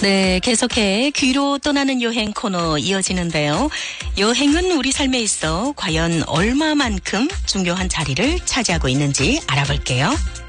네, 계속해 귀로 떠나는 여행 코너 이어지는데요. 여행은 우리 삶에 있어 과연 얼마만큼 중요한 자리를 차지하고 있는지 알아볼게요.